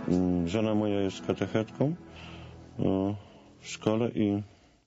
Żona moja jest katechetką w szkole i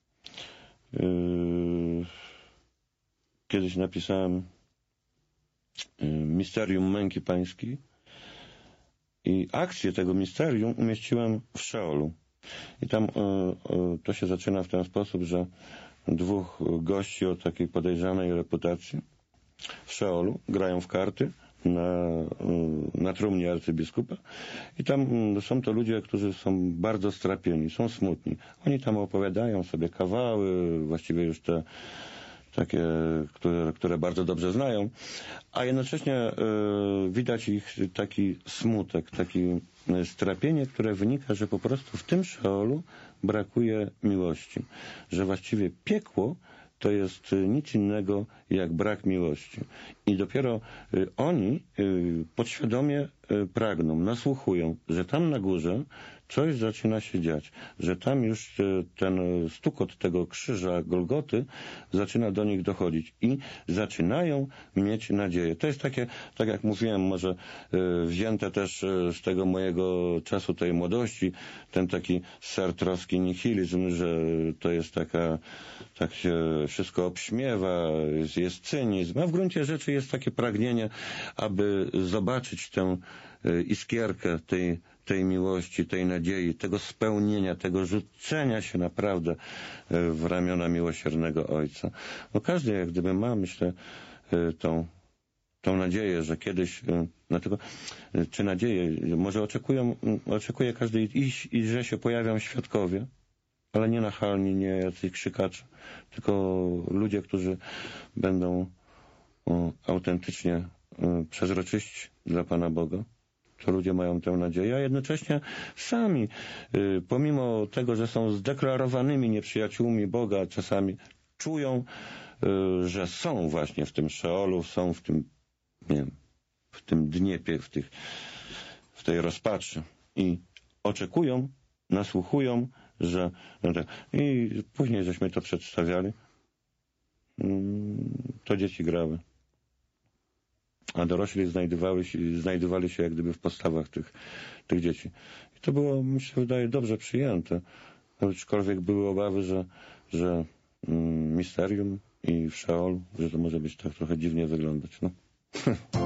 kiedyś napisałem Misterium Męki Pańskiej i akcję tego misterium umieściłem w Szeolu. I tam to się zaczyna w ten sposób, że dwóch gości o takiej podejrzanej reputacji w Szeolu grają w karty na trumnie arcybiskupa i tam są to ludzie, którzy są bardzo strapieni, są smutni. Oni tam opowiadają sobie kawały, właściwie już te takie, które bardzo dobrze znają, a jednocześnie widać ich taki smutek, takie strapienie, które wynika, że po prostu w tym Szeolu brakuje miłości, że właściwie piekło to jest nic innego jak brak miłości. I dopiero oni podświadomie pragną, nasłuchują, że tam na górze coś zaczyna się dziać, że tam już ten stukot tego krzyża Golgoty zaczyna do nich dochodzić i zaczynają mieć nadzieję. To jest takie, tak jak mówiłem, może wzięte też z tego mojego czasu tej młodości, ten taki sartrowski nihilizm, że to jest tak się wszystko obśmiewa, jest cynizm, a w gruncie rzeczy jest takie pragnienie, aby zobaczyć tę iskierkę tej miłości, tej nadziei, tego spełnienia, tego rzucenia się naprawdę w ramiona miłosiernego Ojca. No każdy jak gdyby ma, myślę, tą nadzieję, że kiedyś, dlatego, czy nadzieję, może oczekuje każdy i że się pojawią świadkowie, ale nie nachalni, nie jacyś krzykacze, tylko ludzie, którzy będą autentycznie przezroczyści dla Pana Boga. To ludzie mają tę nadzieję, a jednocześnie sami, pomimo tego, że są zdeklarowanymi nieprzyjaciółmi Boga, czasami czują, że są właśnie w tym Szeolu, są w tym, nie wiem, w tym dniepie, w tej rozpaczy i oczekują, nasłuchują, że... I później żeśmy to przedstawiali, to dzieci grały. A dorośli znajdowali się jak gdyby w postawach tych dzieci. I to było, mi się wydaje, dobrze przyjęte. Aczkolwiek były obawy, że misterium i w Szeolu, że to może być tak trochę dziwnie wyglądać. No.